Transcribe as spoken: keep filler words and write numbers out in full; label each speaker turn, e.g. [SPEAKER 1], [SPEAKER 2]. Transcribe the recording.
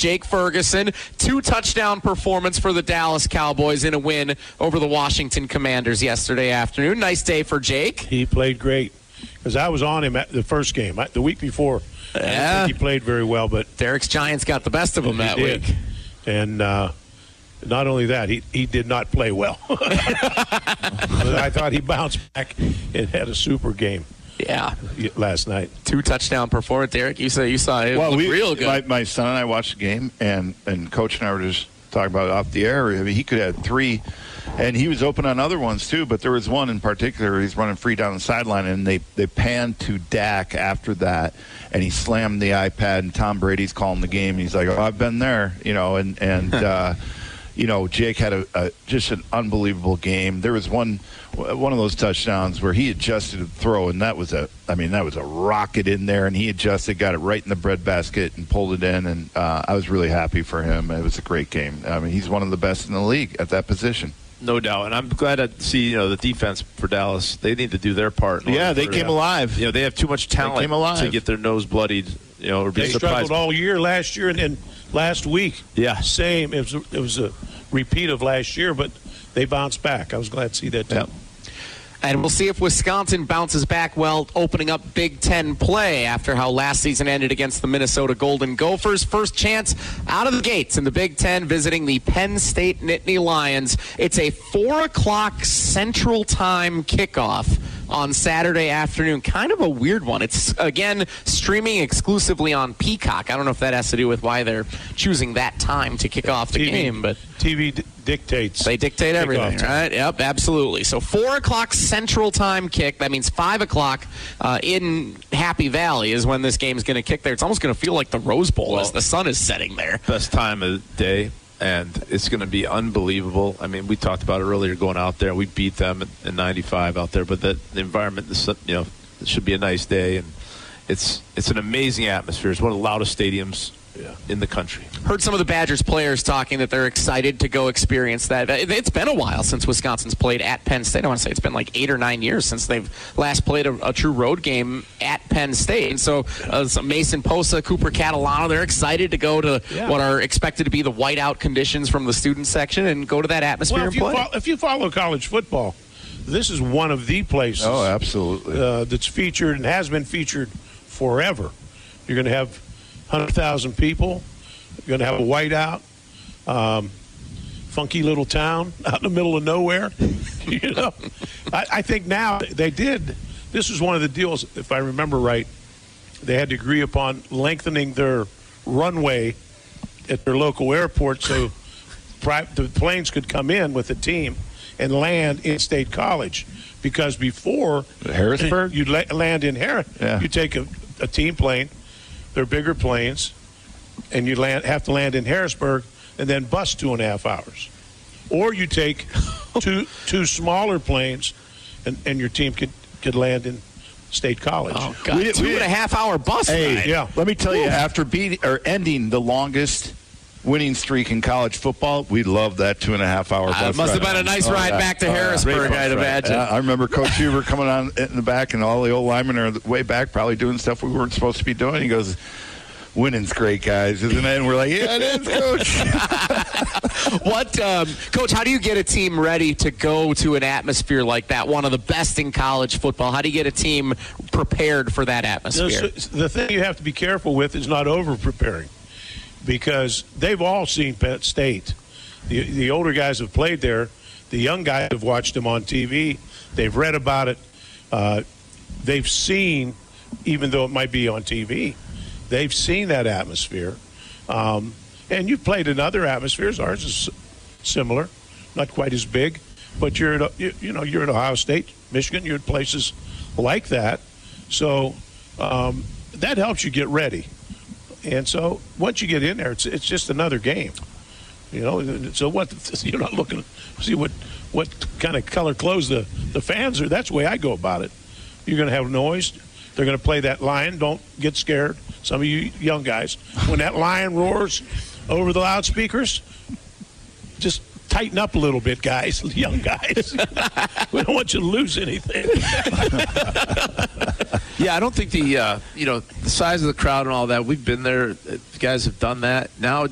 [SPEAKER 1] Jake Ferguson. Two touchdown performance for the Dallas Cowboys in a win over the Washington Commanders yesterday afternoon. Nice day for Jake.
[SPEAKER 2] He played great because I was on him at the first game, the week before.
[SPEAKER 1] Yeah.
[SPEAKER 2] I didn't think he played very well, but
[SPEAKER 1] Derek's Giants got the best of him that
[SPEAKER 2] did.
[SPEAKER 1] week.
[SPEAKER 2] And uh, not only that, he, he did not play well. I thought he bounced back and had a super game.
[SPEAKER 1] Yeah,
[SPEAKER 2] last night.
[SPEAKER 1] Two touchdown performance. Derek, you saw you saw it
[SPEAKER 3] well, we,
[SPEAKER 1] real good.
[SPEAKER 3] My, my son and I watched the game, and, and Coach and I were just talking about it off the air. I mean, he could have three, and he was open on other ones too. But there was one in particular. He's running free down the sideline, and they they panned to Dak after that, and he slammed the iPad. And Tom Brady's calling the game. And he's like, "Oh, I've been there," you know, and and. uh, You know, Jake had a, a just an unbelievable game. There was one one of those touchdowns where he adjusted the throw, and that was a I mean that was a rocket in there, and he adjusted, got it right in the breadbasket, and pulled it in. And uh, I was really happy for him. It was a great game. I mean, he's one of the best in the league at that position.
[SPEAKER 4] No doubt, and I'm glad to see you know the defense for Dallas. They need to do their part.
[SPEAKER 3] Yeah, they came
[SPEAKER 4] to,
[SPEAKER 3] alive.
[SPEAKER 4] You know, they have too much talent
[SPEAKER 3] came alive.
[SPEAKER 4] to get their nose bloodied. You know, or be
[SPEAKER 2] they
[SPEAKER 4] surprised.
[SPEAKER 2] struggled all year last year, and then last week.
[SPEAKER 4] Yeah,
[SPEAKER 2] same. It was it was a repeat of last year, but they bounced back. I was glad to see that too.
[SPEAKER 1] Yep. And we'll see if Wisconsin bounces back well, opening up Big Ten play after how last season ended against the Minnesota Golden Gophers. First chance out of the gates in the Big Ten, visiting the Penn State Nittany Lions. It's a four o'clock Central Time kickoff on Saturday afternoon. Kind of a weird one. It's, again, streaming exclusively on Peacock. I don't know if that has to do with why they're choosing that time to kick off the
[SPEAKER 2] T V,
[SPEAKER 1] game, but
[SPEAKER 2] T V d- dictates.
[SPEAKER 1] They dictate everything, right? Yep, absolutely. So four o'clock Central Time kick. That means five o'clock uh, in Happy Valley is when this game's going to kick there. It's almost going to feel like the Rose Bowl
[SPEAKER 4] well,
[SPEAKER 1] as the sun is setting there. Best
[SPEAKER 4] time of the day. And it's going to be unbelievable. I mean, we talked about it earlier going out there. We beat them in, in ninety-five out there. But the, the environment, the, you know, it should be a nice day. And it's it's an amazing atmosphere. It's one of the loudest stadiums yeah. in the country.
[SPEAKER 1] Heard some of the Badgers players talking that they're excited to go experience that. It's been a while since Wisconsin's played at Penn State. I want to say it's been like eight or nine years since they've last played a, a true road game at Penn State. And so, uh, so Mason Posa, Cooper Catalano, they're excited to go to yeah. what are expected to be the whiteout conditions from the student section and go to that atmosphere
[SPEAKER 2] well,
[SPEAKER 1] and
[SPEAKER 2] if
[SPEAKER 1] play.
[SPEAKER 2] You fo- if you follow college football, this is one of the places
[SPEAKER 3] oh, absolutely.
[SPEAKER 2] Uh, that's featured and has been featured forever. You're going to have one hundred thousand people. You're going to have a whiteout, um, funky little town out in the middle of nowhere. you know, I, I think now they did. This was one of the deals, if I remember right. They had to agree upon lengthening their runway at their local airport so pri- the planes could come in with the team and land in State College. Because before
[SPEAKER 3] Harrisburg,
[SPEAKER 2] you'd la- land in Harris.
[SPEAKER 3] Yeah.
[SPEAKER 2] You take a, a team plane. They're bigger planes. And you land, have to land in Harrisburg and then bus two and a half hours. Or you take two two smaller planes and, and your team could, could land in State College.
[SPEAKER 1] Oh, God. We, two we, and a half hour bus
[SPEAKER 3] hey,
[SPEAKER 1] ride.
[SPEAKER 3] Yeah. Let me tell you, after beating or ending the longest winning streak in college football, we love that two and a half hour bus
[SPEAKER 1] uh, It must
[SPEAKER 3] ride.
[SPEAKER 1] have been a nice
[SPEAKER 3] oh,
[SPEAKER 1] ride
[SPEAKER 3] yeah.
[SPEAKER 1] back to
[SPEAKER 3] oh,
[SPEAKER 1] Harrisburg,
[SPEAKER 3] yeah.
[SPEAKER 1] I'd imagine.
[SPEAKER 3] Yeah, I remember Coach Huber coming on in the back, and all the old linemen are way back probably doing stuff we weren't supposed to be doing. He goes, winning's great, guys, isn't it? And we're like, yeah, it is, Coach.
[SPEAKER 1] What, um, Coach, how do you get a team ready to go to an atmosphere like that, one of the best in college football? How do you get a team prepared for that atmosphere?
[SPEAKER 2] The thing you have to be careful with is not over-preparing, because they've all seen Penn State. The, the older guys have played there. The young guys have watched them on T V. They've read about it. Uh, they've seen, even though it might be on T V, they've seen that atmosphere. Um, and you've played in other atmospheres. Ours is similar, not quite as big. But you're at, you, you know, you're at Ohio State, Michigan. You're at places like that. So um, that helps you get ready. And so once you get in there, it's it's just another game. You know, so what? You're not looking to see what what kind of color clothes the, the fans are. That's the way I go about it. You're going to have noise. They're going to play that lion. Don't get scared. Some of you young guys, when that lion roars over the loudspeakers, just tighten up a little bit, guys, young guys. We don't want you to lose anything.
[SPEAKER 4] Yeah, I don't think the uh, you know the size of the crowd and all that. We've been there. The guys have done that. Now